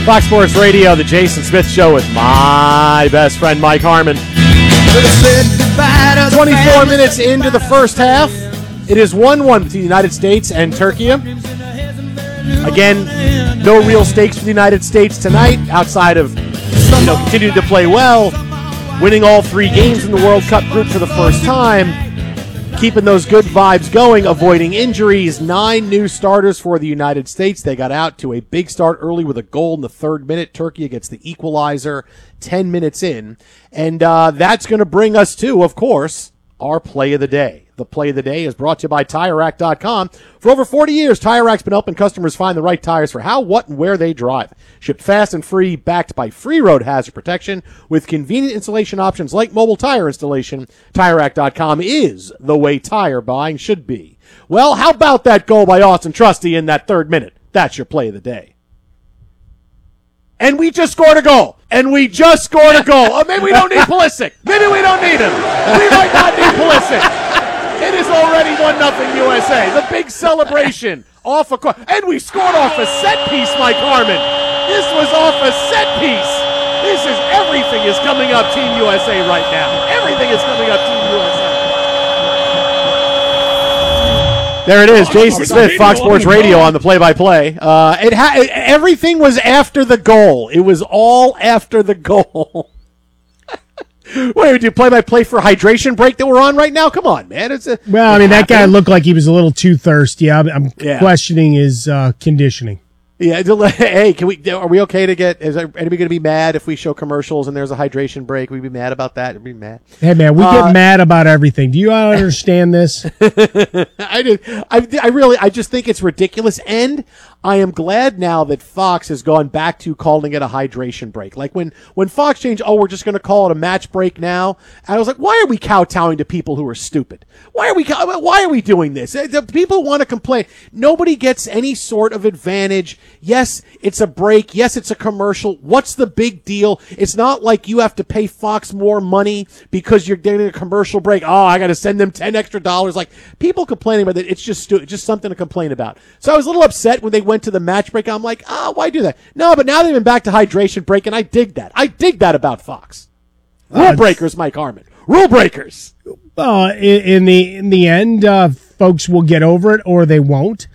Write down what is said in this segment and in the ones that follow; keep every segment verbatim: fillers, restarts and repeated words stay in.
Fox Sports Radio, the Jason Smith Show with my best friend Mike Harmon. twenty-four minutes into the first half. It is one one between the United States and Turkey. Again, no real stakes for the United States tonight outside of, you know, continuing to play well, winning all three games in the World Cup group for the first time, keeping those good vibes going, avoiding injuries. Nine new starters for the United States. They got out to a big start early with a goal in the third minute. Turkey gets the equalizer ten minutes in. And uh, that's going to bring us to, of course, our play of the day. The play of the day is brought to you by Tire Rack dot com. For over forty years, Tire Rack's been helping customers find the right tires for how, what, and where they drive. Shipped fast and free, backed by free road hazard protection with convenient installation options like mobile tire installation. Tire Rack dot com is the way tire buying should be. Well, how about that goal by Austin Trusty in that third minute? That's your play of the day. And we just scored a goal. And we just scored a goal. Oh, maybe we don't need Pulisic. Maybe we don't need him. We might not need Pulisic. It is already one nothing U S A. The big celebration off a court. And we scored off a set piece, Mike Harmon. This was off a set piece. This is, everything is coming up Team U S A right now. Everything is coming up Team U S A. There it is, Jason Smith, Fox Sports Radio on the play-by-play. Uh, it ha- everything was after the goal. It was all after the goal. Wait, do you play-by-play for hydration break that we're on right now? Come on, man. It's a, well, I mean, that guy looked like he was a little too thirsty. I'm, I'm yeah. questioning his uh, conditioning. Yeah. Hey, can we? Are we okay to get? Is anybody going to be mad if we show commercials and there's a hydration break? We'd be mad about that. We'd be mad. Hey, man, we uh, get mad about everything. Do you understand this? I did. I, I really. I just think it's ridiculous, and I am glad now that Fox has gone back to calling it a hydration break. Like when when Fox changed, oh, we're just going to call it a match break now. And I was like, why are we kowtowing to people who are stupid? Why are we? Why are we doing this? The people want to complain. Nobody gets any sort of advantage. Yes, it's a break. Yes, it's a commercial. What's the big deal? It's not like you have to pay Fox more money because you're getting a commercial break. Oh, I got to send them ten extra dollars. Like, people complaining about it, it's just stu- it's just something to complain about. So I was a little upset when they went to the match break. I'm like, oh, why do that? No, but now they've been back to hydration break, and I dig that. I dig that about Fox. Rule uh, breakers, Mike Harmon. Rule breakers. Uh, in, in the in the end, uh, folks will get over it or they won't.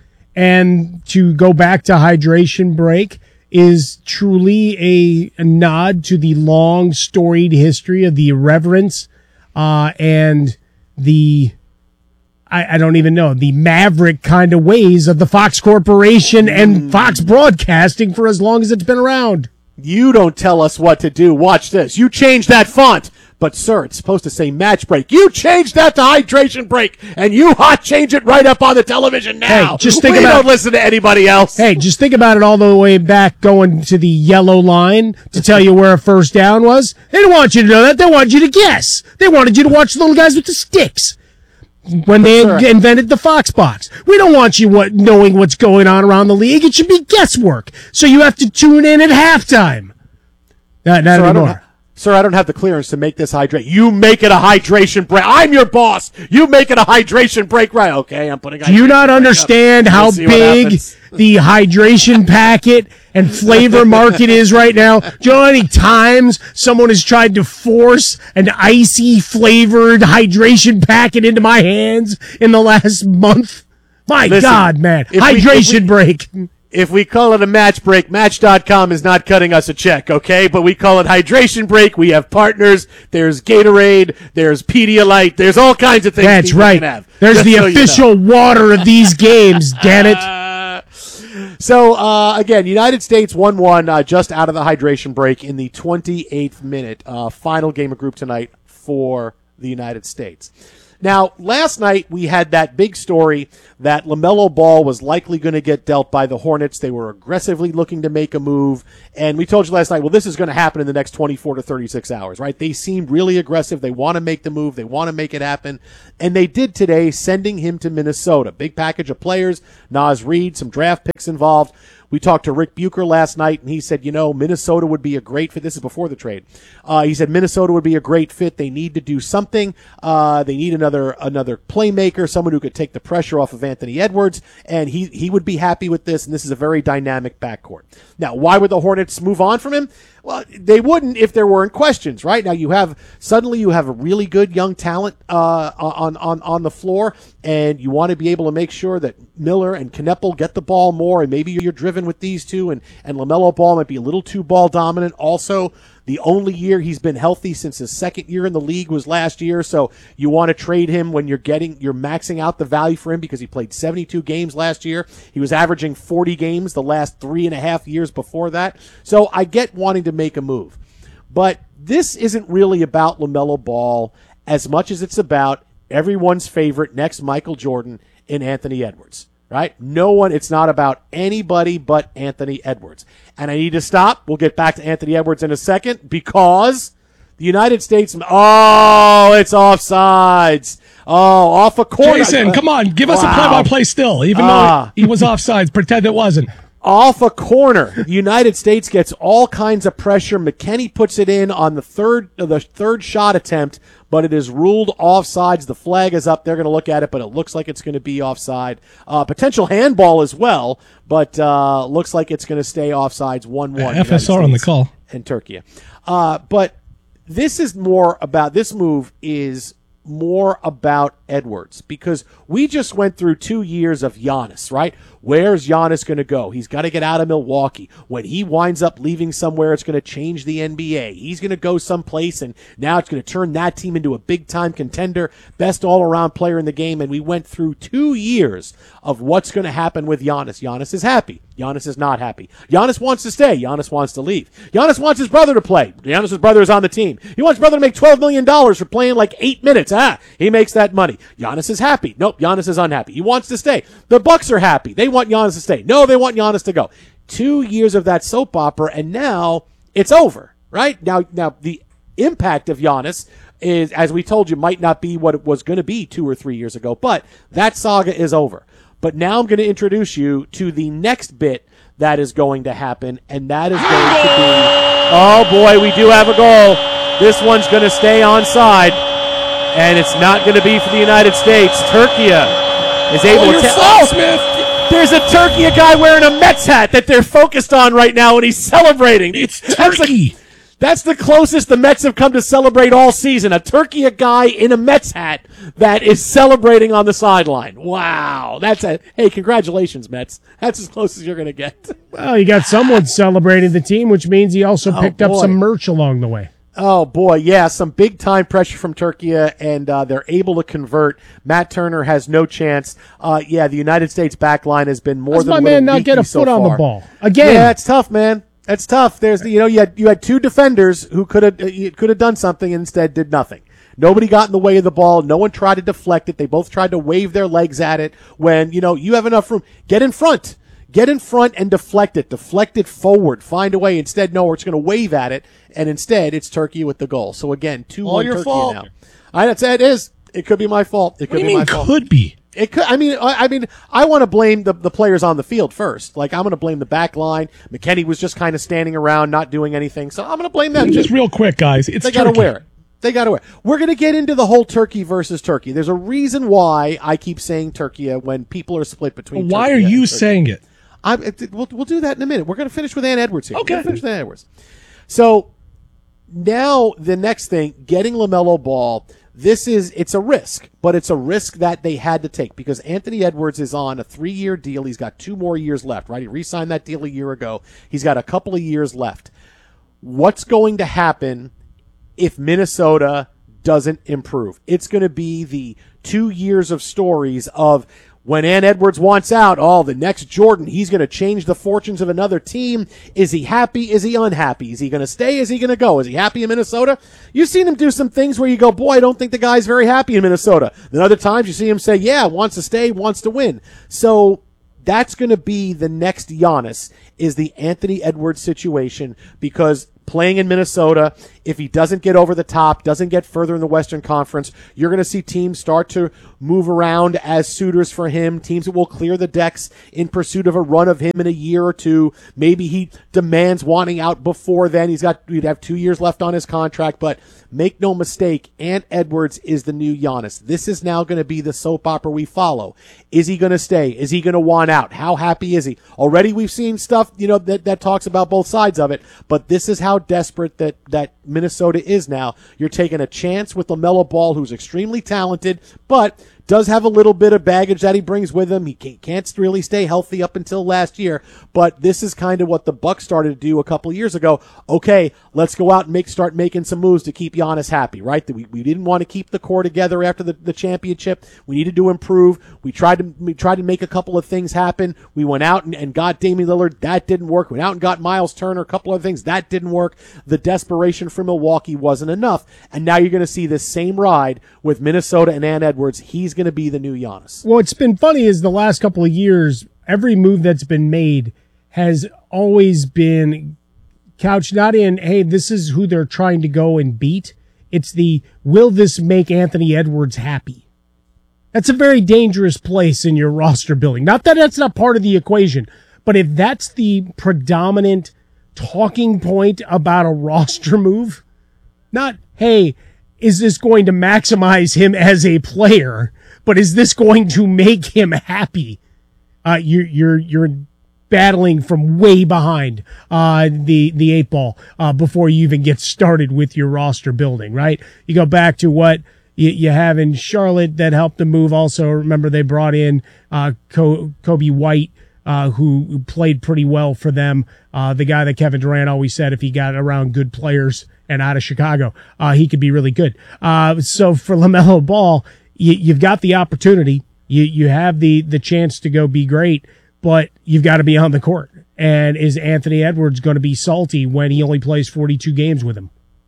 And to go back to hydration break is truly a, a nod to the long storied history of the irreverence uh, and the, I, I don't even know, the maverick kind of ways of the Fox Corporation and Fox Broadcasting for as long as it's been around. You don't tell us what to do. Watch this. You change that font. But, sir, it's supposed to say match break. You changed that to hydration break, and you hot change it right up on the television now. Hey, just think we about, don't listen to anybody else. Hey, just think about it all the way back going to the yellow line to tell you where a first down was. They didn't want you to know that. They wanted you to guess. They wanted you to watch the little guys with the sticks when they sure. invented the Fox box. We don't want you what, knowing what's going on around the league. It should be guesswork. So you have to tune in at halftime. Not, not sir, anymore. I Sir, I don't have the clearance to make this hydrate. You make it a hydration break. I'm your boss. You make it a hydration break, right? Okay, I'm putting. Do you not understand how we'll big the hydration packet and flavor market is right now? Do you know how many times someone has tried to force an icy flavored hydration packet into my hands in the last month? My Listen, God, man. Hydration we, we, break. If we call it a match break, Match dot com is not cutting us a check, okay? But we call it hydration break. We have partners. There's Gatorade. There's Pedialyte. There's all kinds of things. That's right. Can have, There's the so official you know. water of these games, damn it. Uh, so, uh, again, United States one one, uh, just out of the hydration break in the twenty-eighth minute. Uh, final game of group tonight for the United States. Now, last night we had that big story that LaMelo Ball was likely going to get dealt by the Hornets. They were aggressively looking to make a move. And we told you last night, well, this is going to happen in the next twenty-four to thirty-six hours, right? They seemed really aggressive. They want to make the move. They want to make it happen. And they did today, sending him to Minnesota. Big package of players, Naz Reid, some draft picks involved. We talked to Rick Bucher last night, and he said, you know, Minnesota would be a great fit. This is before the trade. Uh, he said Minnesota would be a great fit. They need to do something. Uh, they need another another playmaker, someone who could take the pressure off of Anthony Edwards, and he, he would be happy with this, and this is a very dynamic backcourt. Now, why would the Hornets move on from him? Well, they wouldn't if there weren't questions, right? Now you have suddenly you have a really good young talent uh, on on on the floor, and you want to be able to make sure that Miller and Kneppel get the ball more, and maybe you're driven with these two, and and LaMelo Ball might be a little too ball dominant. Also, the only year he's been healthy since his second year in the league was last year, so you want to trade him when you're getting you're maxing out the value for him because he played seventy-two games last year. He was averaging forty games the last three and a half years before that. So I get wanting to make a move. But this isn't really about LaMelo Ball as much as it's about everyone's favorite next Michael Jordan in Anthony Edwards. Right? No one, it's not about anybody but Anthony Edwards. And I need to stop. We'll get back to Anthony Edwards in a second because the United States, oh, it's offsides. Oh, off a corner. Jason, come on, give us wow. a play-by-play still, even ah. though he was offsides. Pretend it wasn't. Off a corner. The United States gets all kinds of pressure. McKinney puts it in on the third, the third shot attempt, but it is ruled offsides. The flag is up. They're going to look at it, but it looks like it's going to be offside. Uh, potential handball as well, but uh, looks like it's going to stay offsides one one. F S R on the call. And Turkey. Uh, but this is more about, this move is more about Edwards because we just went through two years of Giannis, right? Where's Giannis going to go? He's got to get out of Milwaukee. When he winds up leaving somewhere, it's going to change the N B A. He's going to go someplace, and now it's going to turn that team into a big-time contender, best all-around player in the game, and we went through two years of what's going to happen with Giannis. Giannis is happy. Giannis is not happy. Giannis wants to stay. Giannis wants to leave. Giannis wants his brother to play. Giannis' brother is on the team. He wants his brother to make twelve million dollars for playing like eight minutes. Ah, he makes that money. Giannis is happy. Nope, Giannis is unhappy. He wants to stay. The Bucks are happy. They want Giannis to stay. No, they want Giannis to go. Two years of that soap opera, and now it's over, right? Now, now the impact of Giannis is, as we told you, might not be what it was going to be two or three years ago, but that saga is over. But now I'm going to introduce you to the next bit that is going to happen, and that is going to be, oh boy, we do have a goal. This one's going to stay onside, and it's not going to be for the United States. Turkey is able oh, to... You're false, Smith. There's a Turkey guy wearing a Mets hat that they're focused on right now, and he's celebrating. It's Turkey. That's the closest the Mets have come to celebrate all season. A Turkey guy in a Mets hat that is celebrating on the sideline. Wow. That's a, hey, congratulations, Mets. That's as close as you're going to get. Well, you got someone celebrating the team, which means he also picked oh, up some merch along the way. Oh, boy, yeah, some big-time pressure from Turkey, and uh, they're able to convert. Matt Turner has no chance. Uh, yeah, the United States back line has been more Does than my a little man not get a so foot on far. the ball? Again. Yeah, it's tough, man. That's tough. There's, you know, you had you had two defenders who could have could have done something and instead did nothing. Nobody got in the way of the ball. No one tried to deflect it. They both tried to wave their legs at it. When, you know, you have enough room, get in front. Get in front and deflect it. Deflect it forward. Find a way. Instead, no, it's going to wave at it, and instead, it's Turkey with the goal. So again, two one Turkey fault. now. I that's it is. It could be my fault. It could What do be you my mean fault. could be? It could. I mean, I, I mean, I want to blame the the players on the field first. Like I'm going to blame the back line. McKinney was just kind of standing around, not doing anything. So I'm going to blame them. Just too. real quick, guys. It's They Turkey. got to wear it. They got to wear it. We're going to get into the whole Turkey versus Turkey. There's a reason why I keep saying Turkey when people are split between. Why Turkey are you and Turkey. saying it? I'm, it, we'll, we'll do that in a minute. We're going to finish with Ann Edwards here. Okay. We're going to finish with Ann Edwards. So now the next thing, getting LaMelo Ball, this is, it's a risk, but it's a risk that they had to take because Anthony Edwards is on a three-year deal. He's got two more years left, right? He re-signed that deal a year ago. He's got a couple of years left. What's going to happen if Minnesota doesn't improve? It's going to be the two years of stories of when Ann Edwards wants out, oh, the next Jordan, he's going to change the fortunes of another team. Is he happy? Is he unhappy? Is he going to stay? Is he going to go? Is he happy in Minnesota? You've seen him do some things where you go, boy, I don't think the guy's very happy in Minnesota. Then other times you see him say, yeah, wants to stay, wants to win. So that's going to be the next Giannis, is the Anthony Edwards situation, because playing in Minnesota. If he doesn't get over the top, doesn't get further in the Western Conference, you're going to see teams start to move around as suitors for him, teams that will clear the decks in pursuit of a run of him in a year or two. Maybe he demands wanting out before then. He's got, he'd have two years left on his contract, but make no mistake, Ant Edwards is the new Giannis. This is now going to be the soap opera we follow. Is he going to stay? Is he going to want out? How happy is he? Already we've seen stuff, you know, that, that talks about both sides of it, but this is how desperate that, that Minnesota is now. You're taking a chance with LaMelo Ball, who's extremely talented, but does have a little bit of baggage that he brings with him. He can't really stay healthy up until last year, but this is kind of what the Bucks started to do a couple of years ago. Okay, let's go out and make start making some moves to keep Giannis happy, right? We, we didn't want to keep the core together after the, the championship. We needed to improve. We tried to we tried to make a couple of things happen. We went out and, and got Damian Lillard. That didn't work. We went out and got Miles Turner, a couple of things. That didn't work. The desperation for Milwaukee wasn't enough. And now you're going to see this same ride with Minnesota and Ant Edwards. He's going to be the new Giannis. What's been funny is the last couple of years, every move that's been made has always been couched not in, hey, this is who they're trying to go and beat. It's the, will this make Anthony Edwards happy? That's a very dangerous place in your roster building. Not that that's not part of the equation, but if that's the predominant talking point about a roster move, not, hey, is this going to maximize him as a player, but is this going to make him happy? Uh, you're, you're, you're battling from way behind, uh, the, the eight ball, uh, before you even get started with your roster building, right? You go back to what you, you have in Charlotte that helped them move. Also, remember they brought in, uh, Kobe White, uh, who, who played pretty well for them. Uh, the guy that Kevin Durant always said if he got around good players and out of Chicago, uh, he could be really good. Uh, so for LaMelo Ball, you, you've got the opportunity. You, you have the, the chance to go be great, but you've got to be on the court. And is Anthony Edwards going to be salty when he only plays forty-two games with him?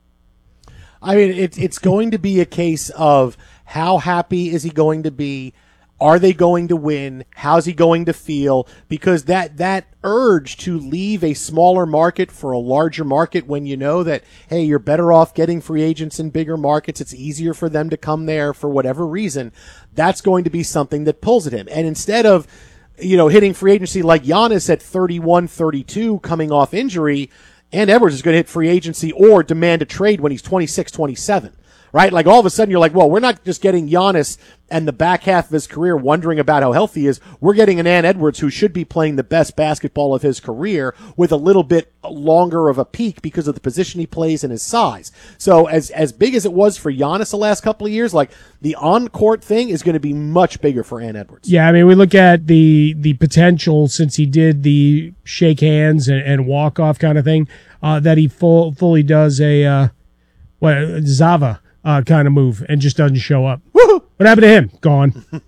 I mean, it's, it's going to be a case of how happy is he going to be? Are they going to win? How's he going to feel? Because that, that urge to leave a smaller market for a larger market when you know that, hey, you're better off getting free agents in bigger markets. It's easier for them to come there for whatever reason. That's going to be something that pulls at him. And instead of, you know, hitting free agency like Giannis at thirty-one, thirty-two coming off injury, Ant Edwards is going to hit free agency or demand a trade when he's twenty-six, twenty-seven. Right? Like all of a sudden you're like, well, we're not just getting Giannis and the back half of his career wondering about how healthy he is. We're getting an Ant Edwards who should be playing the best basketball of his career with a little bit longer of a peak because of the position he plays and his size. So as, as big as it was for Giannis the last couple of years, like the on-court thing is going to be much bigger for Ant Edwards. Yeah. I mean, we look at the, the potential since he did the shake hands and, and walk off kind of thing, uh, that he full, fully does a, uh, what, Zava. Uh, kind of move and just doesn't show up. Woo-hoo! What happened to him? Gone.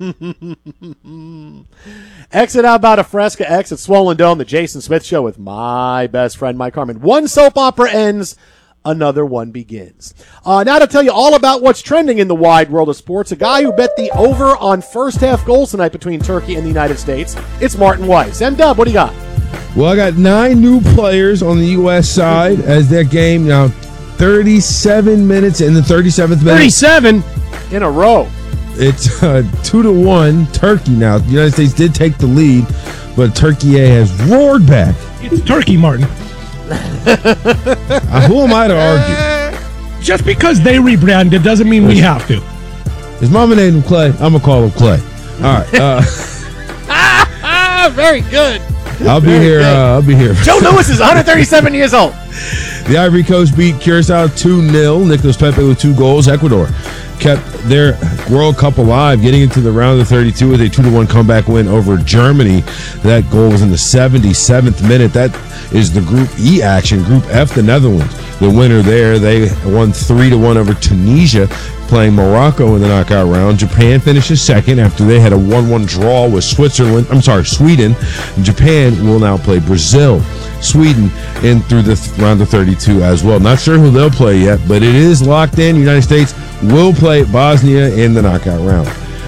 Exit out about a Fresca, exit Swollen Dome, the Jason Smith Show with my best friend, Mike Harmon. One soap opera ends, another one begins. Uh, now to tell you all about what's trending in the wide world of sports, a guy who bet the over on first half goals tonight between Turkey and the United States, it's Martin Weiss. M-Dub, what do you got? Well, I got nine new players on the U S side as their game now. thirty-seven minutes in the thirty-seventh minute. thirty-seven in a row. It's uh, two to one Turkey now. The United States did take the lead, but Turkey A has roared back. It's Turkey, Martin. uh, who am I to argue? Just because they rebranded doesn't mean we have to. His mama named him Clay. I'm going to call him Clay. All right. Uh, Very good. I'll be Very here. Uh, I'll be here. Joe Louis is one hundred thirty-seven years old. The Ivory Coast beat Curacao two nil. Nicolas Pepe with two goals. Ecuador kept their World Cup alive, getting into the round of thirty-two with a two to one comeback win over Germany. That goal was in the seventy-seventh minute. That is the Group E action. Group F, the Netherlands, the winner there. They won three to one over Tunisia, playing Morocco in the knockout round. Japan finishes second after they had a one one draw with Switzerland. I'm sorry, Sweden. Japan will now play Brazil. Sweden in through the th- round of thirty-two as well. Not sure who they'll play yet, but it is locked in. United States will play Bosnia in the knockout round.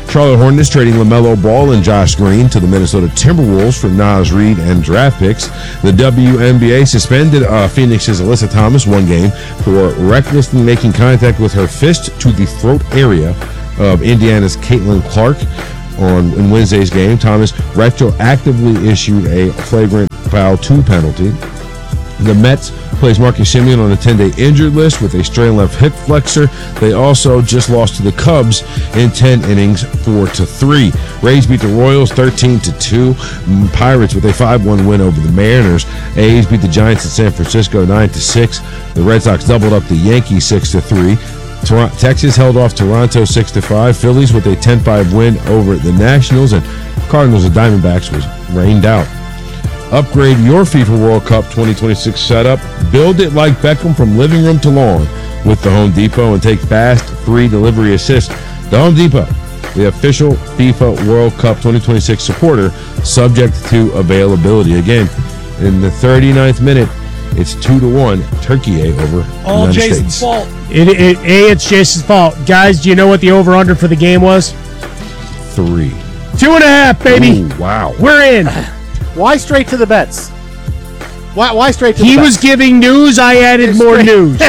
Charlotte Hornets trading LaMelo Ball and Josh Green to the Minnesota Timberwolves for Naz Reid and draft picks. The W N B A suspended uh, Phoenix's Alyssa Thomas one game for recklessly making contact with her fist to the throat area of Indiana's Caitlin Clark on in Wednesday's game. Thomas retroactively issued a flagrant foul two penalty. The Mets plays Marcus Semien on a ten-day injured list with a strained left hip flexor. They also just lost to the Cubs in ten innings, four to three. Rays beat the Royals thirteen to two. Pirates with a five one win over the Mariners. A's beat the Giants in San Francisco nine to six. The Red Sox doubled up the Yankees six to three. Toronto, Texas held off Toronto six to five. Phillies with a ten five win over the Nationals, and Cardinals and Diamondbacks was rained out. Upgrade your FIFA World Cup twenty twenty-six setup. Build it like Beckham from living room to lawn with the Home Depot and take fast, free delivery assist. The Home Depot, the official FIFA World Cup twenty twenty-six supporter, subject to availability. Again, in the thirty-ninth minute, it's two to one Turkey A over All United Jason's States. fault. It, it, A, it's Jason's fault. Guys, do you know what the over-under for the game was? Three. Two and a half, baby. Ooh, wow. We're in. Why straight to the bets? Why, why straight to He the was bets? giving news. I added more news.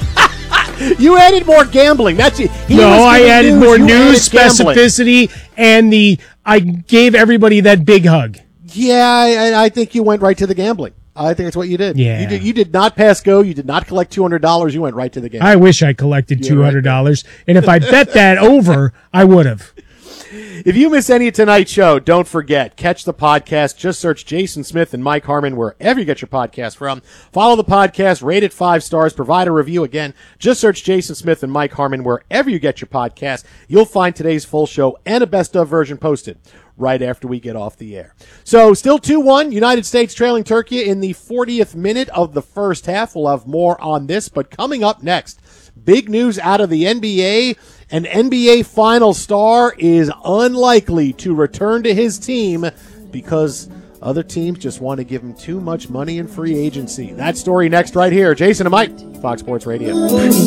You added more gambling. That's it. He No, was I giving added news, more you news, added gambling. specificity, and the I gave everybody that big hug. Yeah, I, I think you went right to the gambling. I think that's what you did. Yeah. You did, you did not pass go. You did not collect two hundred dollars. You went right to the gambling. I wish I collected You're two right hundred dollars, and if I bet that over, I would have. If you miss any of tonight's show, don't forget, catch the podcast. Just search Jason Smith and Mike Harmon wherever you get your podcast from. Follow the podcast, rate it five stars, provide a review. Again, just search Jason Smith and Mike Harmon wherever you get your podcast. You'll find today's full show and a best of version posted right after we get off the air. So still two one, United States trailing Turkey in the fortieth minute of the first half. We'll have more on this, but coming up next, big news out of the N B A. An N B A final star is unlikely to return to his team because other teams just want to give him too much money in free agency. That story next right here. Jason and Mike, Fox Sports Radio.